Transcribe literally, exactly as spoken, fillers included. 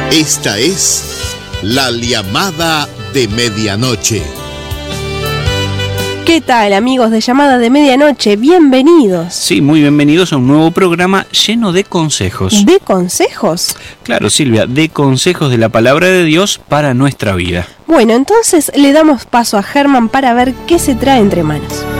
Esta es La Llamada de Medianoche. ¿Qué tal, amigos de Llamada de Medianoche? Bienvenidos. Sí, muy bienvenidos a un nuevo programa lleno de consejos. ¿De consejos? Claro, Silvia, de consejos de la palabra de Dios para nuestra vida. Bueno, entonces le damos paso a Germán para ver qué se trae entre manos.